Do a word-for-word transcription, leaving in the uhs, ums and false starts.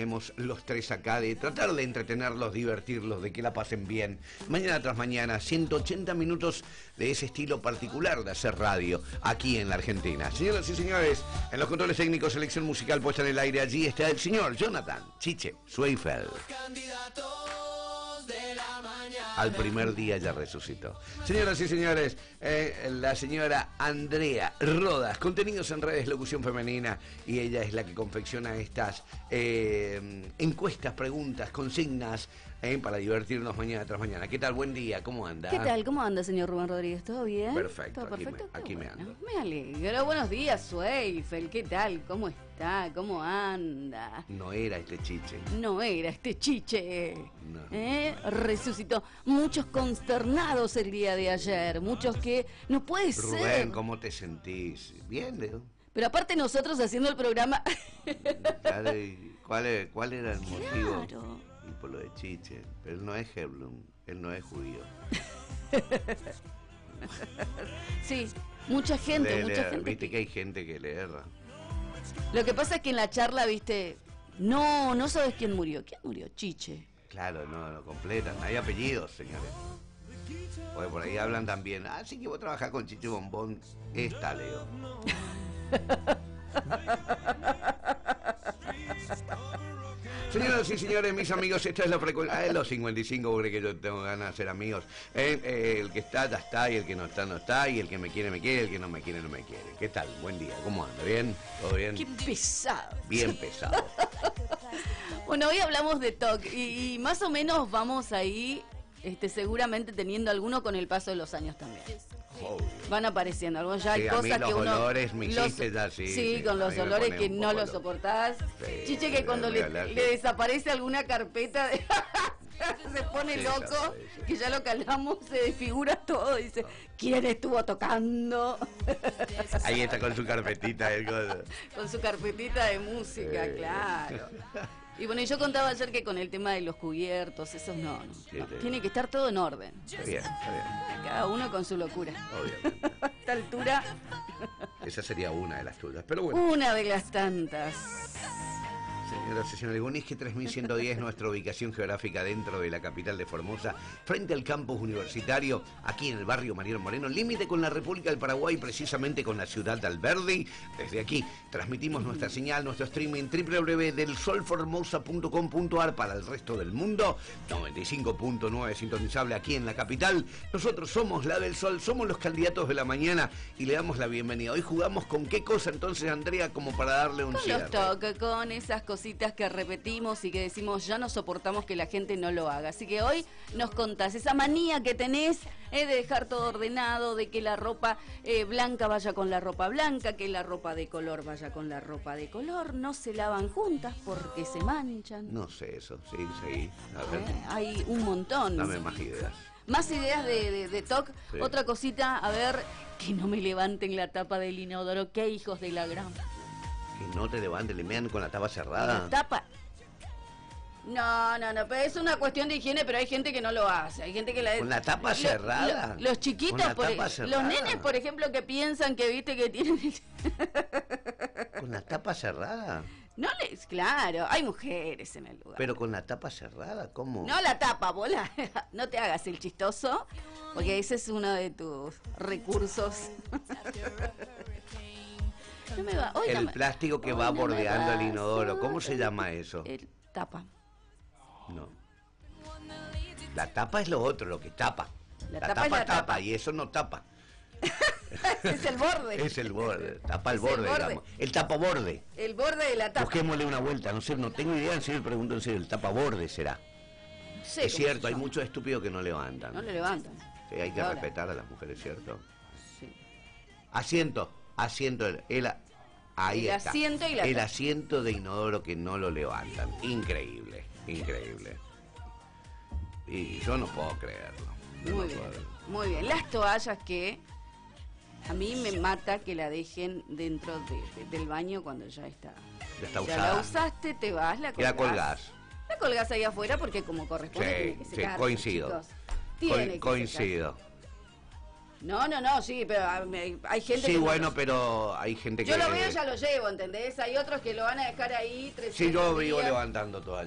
tenemos los tres acá, de tratar de entretenerlos, divertirlos, de que la pasen bien. Mañana tras mañana, ciento ochenta minutos de ese estilo particular de hacer radio aquí en la Argentina. Señoras y señores, en los controles técnicos, selección musical puesta en el aire, allí está el señor Jonathan Chiche Zweifel. Al primer día ya resucitó. Señoras y señores, eh, la señora Andrea Rodas, contenidos en redes, locución femenina, y ella es la que confecciona estas eh, encuestas, preguntas, consignas eh, para divertirnos mañana tras mañana. ¿Qué tal? Buen día, ¿cómo anda? ¿Qué tal? ¿Cómo anda, señor Rubén Rodríguez? ¿Todo bien? Perfecto, ¿Todo aquí perfecto? me, aquí me bueno. ando. Me alegro. Buenos días, Zweifel. ¿Qué tal? ¿Cómo está? ¿Cómo anda? No era este Chiche. No era este Chiche. No. ¿Eh? Resucitó. Muchos consternados el día de ayer. Muchos que no puede Rubén, ser. ¿cómo te sentís? Bien, Leo. Pero aparte nosotros haciendo el programa. Claro, ¿y ¿Cuál, es- ¿Cuál era el motivo? Claro. Y por lo de Chiche. Pero él no es Heblum, él no es judío. Sí, mucha gente, Le- mucha le- gente. Viste que hay gente que le erra. Lo que pasa es que en la charla, viste, no, no sabes quién murió. ¿Quién murió? Chiche. Claro, no lo completan. Hay apellidos, señores. Porque por ahí hablan también. Ah, sí que vos trabajás con Chiche Bombón. Esta, Leo. Señoras y señores, mis amigos, esta es la frecuencia. Ah, los cincuenta y cinco, porque que yo tengo ganas de ser amigos. Eh, eh, el que está, ya está, y el que no está, no está, y el que me quiere, me quiere, el que no me quiere, no me quiere. ¿Qué tal? Buen día, ¿cómo anda? ¿Bien? ¿Todo bien? Qué pesado. Bien pesado. Bueno, hoy hablamos de T O C y, y más o menos vamos ahí, este, seguramente teniendo alguno con el paso de los años también. Oh. Van apareciendo algunos, ya hay Sí, a mí cosas los que uno... olores me los- hiciste ya, sí, Sí, sí, con a los mí me olores pone que un no poco los lo- soportás. Sí, Chiche, que cuando me le, alergia. le desaparece alguna carpeta, de- se pone Sí, loco, claro, sí, sí. que ya lo calamos, se desfigura todo, dice, ¿quién estuvo tocando? Ahí está con su carpetita. El coso. Con su carpetita de música, Eh. claro. Y bueno, y yo contaba ayer que con el tema de los cubiertos, esos no, no, no. sí. Tiene que estar todo en orden. Está bien, está bien. Cada uno con su locura. Obviamente. A esta altura, Esa sería una de las tuyas. Pero bueno, una de las tantas. señoras y señores, Unisque tres mil ciento diez, nuestra ubicación geográfica dentro de la capital de Formosa, frente al campus universitario, aquí en el barrio Mariano Moreno, límite con la República del Paraguay, precisamente con la ciudad de Alberdi. Desde aquí transmitimos nuestra señal, nuestro streaming doble u doble u doble u punto del sol formosa punto com punto a r para el resto del mundo. noventa y cinco punto nueve sintonizable aquí en la capital. Nosotros somos la del Sol, somos los candidatos de la mañana y le damos la bienvenida. Hoy jugamos con qué cosa entonces, Andrea, como para darle un Con cierre. los toques, con esas cositas que repetimos y que decimos ya no soportamos que la gente no lo haga. Así que hoy nos contás esa manía que tenés eh, de dejar todo ordenado, de que la ropa eh, blanca vaya con la ropa blanca, que la ropa de color vaya con la ropa de color, no se lavan juntas porque se manchan. No sé eso, sí, sí. A ver, Eh, hay un montón. dame más ideas. Más ideas de, de, de T O C. Sí. Otra cosita, a ver, que no me levanten la tapa del inodoro. Qué hijos de la gran... Que no te levantes, le mean con la tapa cerrada. La tapa. No, no, no, pero es una cuestión de higiene, pero hay gente que no lo hace. Hay gente que la ¿Con la tapa lo- cerrada? lo- los chiquitos, ¿Con la por tapa e- cerrada? los nenes, por ejemplo, que piensan que viste que tienen. ¿Con la tapa cerrada? No les, claro, hay mujeres en el lugar. Pero con la tapa cerrada, ¿cómo? No la tapa, bola. No te hagas el chistoso, porque ese es uno de tus recursos. No me va- hoy no El me- plástico que hoy va no me bordeando el vas inodoro, a ¿cómo se hacer- llama eso? El tapa. No. La tapa es lo otro, lo que tapa. La La, tapa tapa, es la tapa, tapa. y eso no tapa. Es el borde. Es el borde, tapa el Es el borde, borde. digamos. El tapaborde. El borde de la tapa. Busquémosle una vuelta, no sé, no tengo idea, en serio, pregunto en serio, el tapaborde será. No sé Es cómo cierto, se hay llama. muchos estúpidos que no levantan. No lo levantan. Sí, hay que Ahora. respetar a las mujeres, ¿cierto? Sí. Asiento, asiento, el, el- ahí El está. asiento y la El tapa. asiento de inodoro que no lo levantan. Increíble, increíble. Y yo no puedo creerlo. Yo Muy no bien, puedo. muy bien. Las toallas que a mí me mata que la dejen dentro de- de- del baño cuando ya está. Ya está Ya usada. la usaste, te vas, la Y colgás. la colgás. La colgás ahí afuera porque como corresponde Sí, tiene que sí, secarse, coincido. chicos. Tiene Co- que coincido. No, no, no, sí, pero ah, me- hay gente Sí, que... no bueno, lo- pero hay gente que... Yo lo veo, ya lo llevo, ¿entendés? Hay otros que lo van a dejar ahí trescientos Sí, yo vivo días. levantando todo el